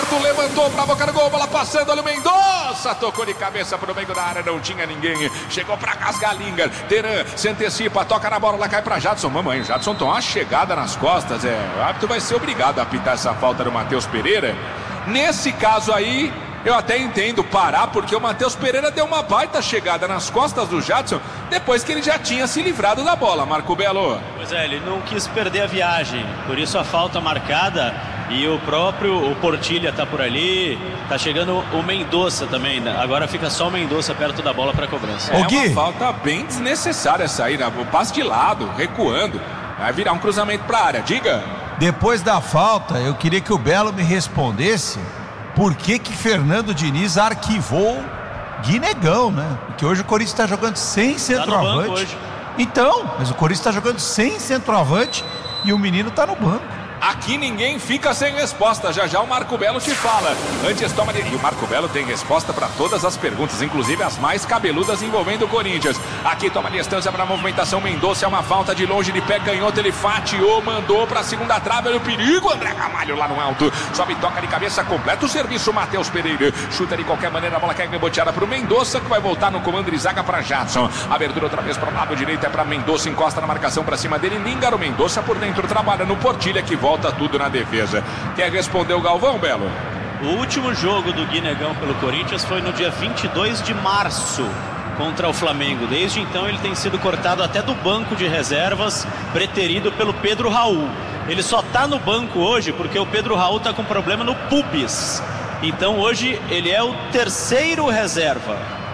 Alberto levantou pra boca do gol, bola passando, olha o Mendonça, tocou de cabeça pro meio da área, não tinha ninguém, chegou pra casgar Lingar, Teran se antecipa, toca na bola, ela cai pra Jadson. Mamãe, Jadson tomou uma chegada nas costas, o árbitro vai ser obrigado a apitar essa falta do Matheus Pereira. Nesse caso aí, eu até entendo parar, porque o Matheus Pereira deu uma baita chegada nas costas do Jadson, depois que ele já tinha se livrado da bola, Marco Belo. Pois é, ele não quis perder a viagem, por isso a falta marcada, e o Portilha tá por ali, tá chegando o Mendonça também, agora fica só o Mendonça perto da bola para cobrança. É uma falta bem desnecessária essa aí, o passe de lado, recuando, vai virar um cruzamento pra área, diga. Depois da falta, eu queria que o Belo me respondesse por que Fernando Diniz arquivou Guinegão, né? Porque hoje o Corinthians está jogando sem centroavante. Então, mas o Corinthians está jogando sem centroavante e o menino está no banco. Aqui ninguém fica sem resposta. Já já o Marco Belo te fala. Antes toma de... E o Marco Belo tem resposta para todas as perguntas, inclusive as mais cabeludas envolvendo o Corinthians. Aqui toma distância para a movimentação. Mendonça é uma falta de longe de pé canhoto. Ele fatiou, mandou para a segunda trave. Olha o perigo. André Ramalho lá no alto. Sobe, toca de cabeça, completa o serviço. Matheus Pereira chuta de qualquer maneira. A bola cai reboteada para o Mendonça, que vai voltar no comando de zaga para Jadson. Abertura outra vez para o lado direito. É para Mendonça. Encosta na marcação para cima dele. Lingar, o Mendonça por dentro trabalha no Portilha, que volta tudo na defesa. Quer responder o Galvão, Belo? O último jogo do Guinegão pelo Corinthians foi no dia 22 de março contra o Flamengo. Desde então ele tem sido cortado até do banco de reservas, preterido pelo Pedro Raul. Ele só tá no banco hoje porque o Pedro Raul tá com problema no pubis. Então hoje ele é o terceiro reserva.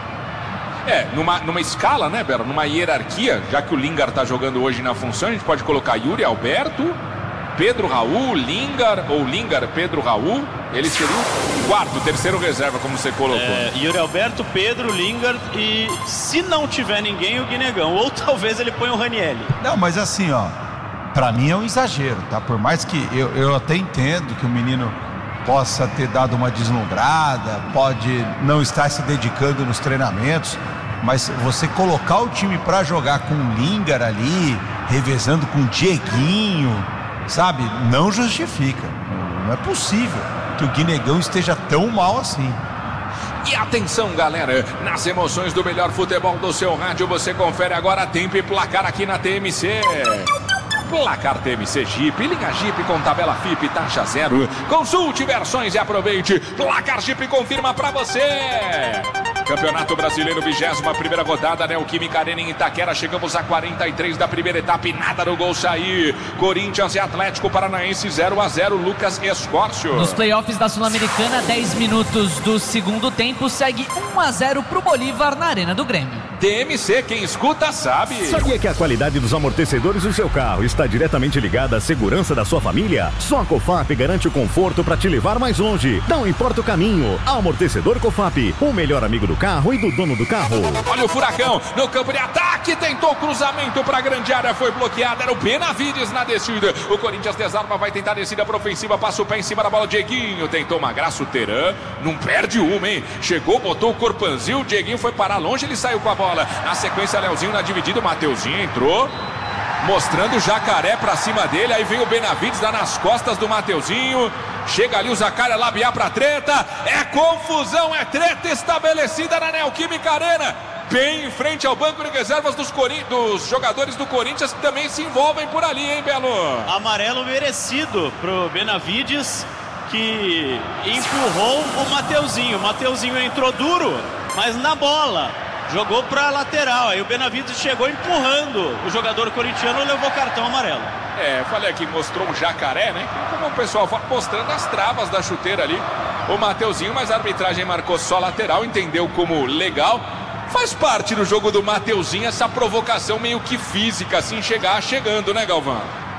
Numa escala, né, Belo? Numa hierarquia, já que o Lingar tá jogando hoje na função, a gente pode colocar Yuri Alberto, Pedro Raul, Lingar, ou Lingar, Pedro Raul. Ele seria o terceiro reserva, como você colocou. Yuri Alberto, Pedro, Lingar e, se não tiver ninguém, o Guinegão. Ou talvez ele ponha o Ranieri. Não, mas assim, pra mim é um exagero, tá? Por mais que eu até entendo que o menino possa ter dado uma deslumbrada, pode não estar se dedicando nos treinamentos, mas você colocar o time pra jogar com o Lingar ali, revezando com o Dieguinho, sabe, não justifica. Não é possível que o Guinegão esteja tão mal assim. E atenção, galera, nas emoções do melhor futebol do seu rádio, você confere agora tempo e placar aqui na TMC. Placar TMC Jeep, linha Jeep com tabela FIP, taxa zero. Consulte versões e aproveite. Placar Jeep confirma pra você. Campeonato Brasileiro, 21ª rodada, Neoquímica Arena em Itaquera. Chegamos a 43 da primeira etapa e nada no gol sair. Corinthians e Atlético Paranaense 0-0, Lucas Escórcio. Nos playoffs da Sul-Americana, 10 minutos do segundo tempo, segue 1-0 pro Bolívar na Arena do Grêmio. TMC, quem escuta sabe. Sabia que a qualidade dos amortecedores do seu carro está diretamente ligada à segurança da sua família? Só a Cofap garante o conforto para te levar mais longe. Não importa o caminho. Amortecedor Cofap, o melhor amigo do carro e do dono do carro. Olha o Furacão no campo de ataque, tentou cruzamento para a grande área, foi bloqueado, era o Benavides na descida. O Corinthians desarma, vai tentar descida para ofensiva, passa o pé em cima da bola, Dieguinho tentou uma graça, o Teran não perde uma, hein? Chegou, botou o corpanzil, o Dieguinho foi parar longe, ele saiu com a bola. Na sequência, Leozinho na dividida, o Mateuzinho entrou, mostrando o jacaré pra cima dele. Aí vem o Benavides lá nas costas do Mateuzinho. Chega ali o Zaccaria Labiá pra treta. É confusão, é treta estabelecida na Neoquímica Arena. Bem em frente ao banco de reservas dos jogadores do Corinthians, que também se envolvem por ali, hein, Belo? Amarelo merecido pro Benavides, que empurrou o Mateuzinho. O Mateuzinho entrou duro, mas na bola. Jogou pra lateral, aí o Benavides chegou empurrando o jogador corintiano e levou cartão amarelo. Falei aqui, mostrou um jacaré, né? Como o pessoal fala, mostrando as travas da chuteira ali, o Mateuzinho, mas a arbitragem marcou só lateral, entendeu como legal. Faz parte do jogo do Mateuzinho essa provocação meio que física, assim, chegando, né, Galvão?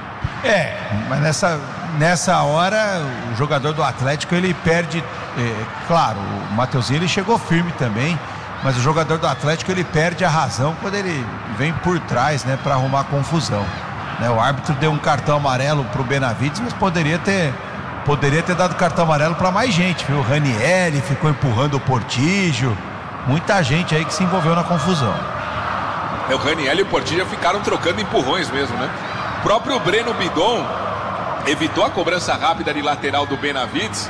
Mas nessa hora, o jogador do Atlético, ele perde, claro, o Mateuzinho, ele chegou firme também, mas o jogador do Atlético, ele perde a razão quando ele vem por trás, né, para arrumar confusão. O árbitro deu um cartão amarelo pro Benavides, mas poderia ter dado cartão amarelo para mais gente, viu? O Ranieri ficou empurrando o Portillo, muita gente aí que se envolveu na confusão. O Ranieri e o Portillo ficaram trocando empurrões mesmo, né? O próprio Breno Bidon evitou a cobrança rápida de lateral do Benavides.